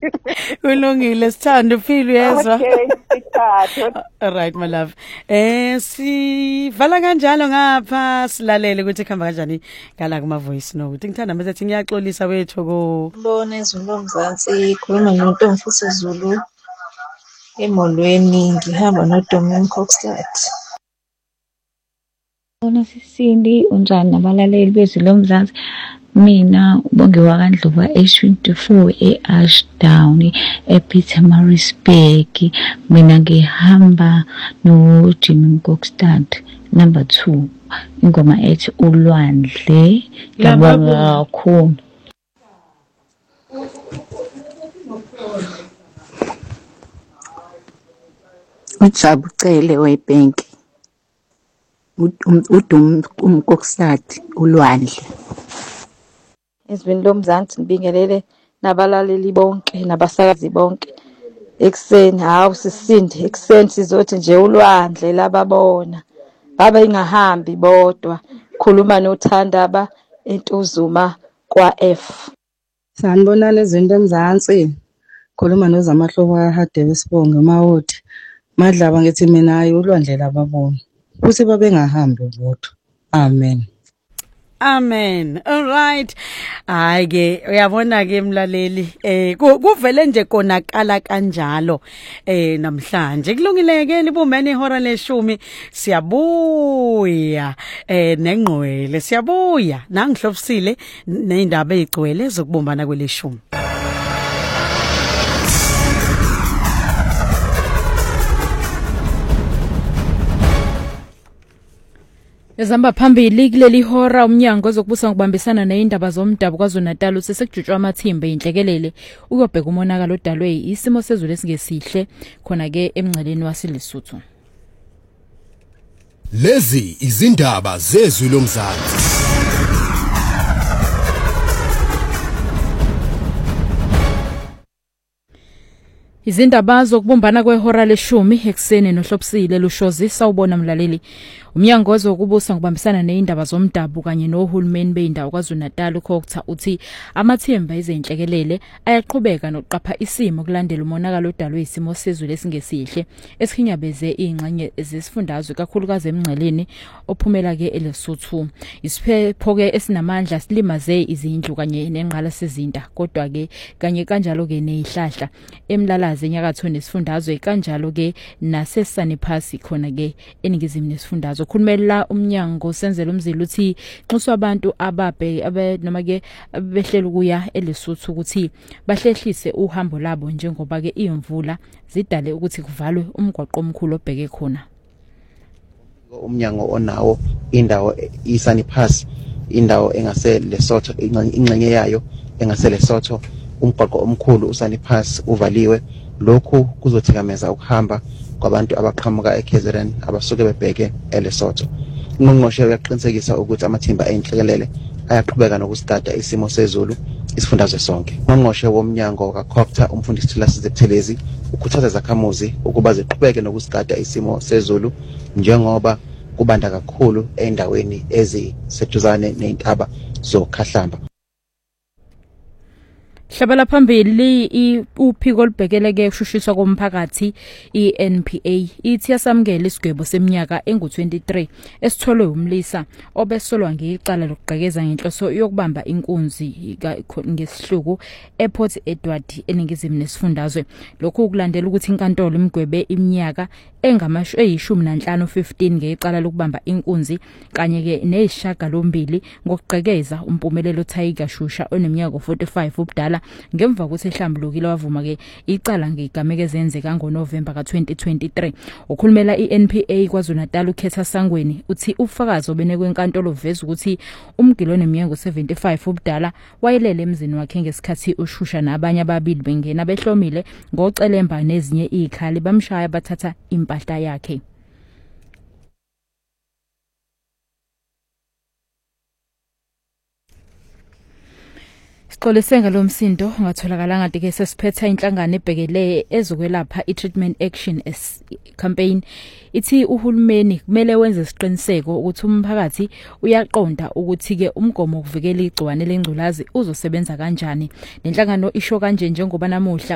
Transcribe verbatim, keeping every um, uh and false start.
Kulungile sithanda uphile uyezwa. Okay, sithathu. All right my love. Eh sivala kanjalo ngapha silalele ukuthi khamba kanjani ngala kuma voice note. Ngithanda mase ngiyaxolisa wethu ko. Bona ezweni Mzansi ikhuluma noNtombi futhi Zulu. Emolweni ngihamba noDominic Coxstad. Bona Sisindi unjani nabalaleli bezwi loMzansi. Mina ubongiwa kaNdlovu H twenty-four eAshdown ePietermaritzburg. Mina ngihamba noJimmy Coxstad number two. Ingoma ethi ulwandle ngiyabonga kakhulu. Ujabucele weBank udum umKoksad ulwandle. Ezweni loMzansi ngibingelele nabalaleli bonke nabasakazi bonke ekseni hawu Sisindi ekseni sizothi nje ulwandle lababona baba ingahambi bodwa khuluma noThandaba eNtuzuma kwa F. Sanibonana ezweni loMzansi khuluma noZamahlobo kaHadebe Sibonge Mawuthi Madlaba ngithi mina hayi ulwandle lababona futhi babengahambi bodwa. Amen. Amen. All right. Hayi ke uyabona ke mlaleli eh kuvele nje konakala kanjalo eh namhlanje kulungileke libumene ihora leshumi siyabuya eh nengqwele siyabuya nangihlobisile nezindaba ezigcwele zokubumbana kweleshumi. Ezamba phambili kuleli hora umnyango ozokubusa ngokubambisana nezindaba zomdabu kwaZulu-Natal usesekujutshwa amathimba inhlekelele ukubheka umonakalo odalwe isimo sezulu esingesihle khona ke emngceleni waseLesotho. Lezi izindaba zezwi loMzansi. Izindaba zokubumbana kwehora leshumi ekseni nohlobisile lushozisa ubona mlaleli. Umnyango ozokubusa ngokubambisana nezindaba zomdabu kanye nohulumeni beindawo kwaZulu-Natal ukhokutha uthi amathemba ezenhlekelele ayaqhubeka nokuqapha isimo kulandela umonakalo odalwe isimo sezulu esingesihle esikhinyabeze ingxenye zesifundazwe kakhulukazi emngceleni ophumela ke eLesotho. Isiphepho ke esinamandla silimaze izindlu kanye nenqala sezinda kodwa ke kanye kanjalo ke nezihlahla emlalazi enyakatho nesifundazwe kanjalo ke naseSaniphasi khona ke eningizimu nesifundazwe. Khulumela umnyango senzela umzila uthi nxuswa abantu ababhe abe noma ke behlela ukuya eLesotho ukuthi bahlehlise uhambo labo njengoba ke imvula zidale ukuthi kuvalwe umgwaqo omkhulu obheke khona. Umnyango onawo indawo iSaniphasi indawo engase Lesotho ingxenye yayo engase Lesotho umgwaqo omkhulu uSaniphasi uvaliwe. Lokhu kuzothikameza ukuhamba kwabantu abaqhamuka eK Z N abasuke bebheke eLesotho. Ungqongqoshe uyaqinisekisa ukuthi amathimba enhlekelele ayaqhubeka nokustada isimo sezulu isifundazwe sonke. Ungqongqoshe womnyango kaCopter umfundisi Thulasizwe Buthelezi ukhuthaza izakhamuzi ukuba ziqhubeke nokustada isimo sezulu njengoba kubanda kakhulu endaweni eziseduzane nezintaba zokhahlamba. Hlabala phambili uphiko olubhekeleke ushushiswa komphakathi iN P A ithi yasamukela isigwebo seminyaka engu twenty-three esitholwe umlisa obesolwa ngecala lokugqekeza ngenhloso yokubamba inkunzi ngesihluku ePort Edward eningizimu nesifundazwe. Lokhu ukulandela ukuthi inkantolo imgwebe iminyaka engamashu eyishumi nanhlanu fifteen ngecala lokubamba inkunzi kanye ke nezishagalombili ngokugqekeza umpumelelo Tiger Shusha oneminyaka forty-five ubudala ngemva kokuthi ehlambulukile wavuma ke icala ngegameke ezenzeka ngoNovember ka twenty twenty-three. Ukhulumela iN P A kwaZulu-Natal uKhetha Sangweni uthi ufakazi obenekwe enkantolo uveza ukuthi umgilo oneminyaka seventy-five ubudala wayelele emzini wakhe ngesikhathi uShusha nabanye ababili bengena behlomile ngocelemba nezinye izikhali bamshaya bathatha impahla yakhe. Siqolesenga lo msindo ungatholakala ngade ke sesiphetha inhlangano ebhekele ezokwelapha iTreatment Action campaign ithi uhulumeni kumele wenze isiqiniseko ukuthi umphakathi uyaqonda ukuthi ke umgomo ukuvikela igciwane lengculazi uzosebenza kanjani. Lenhlangano isho kanje njengoba namuhla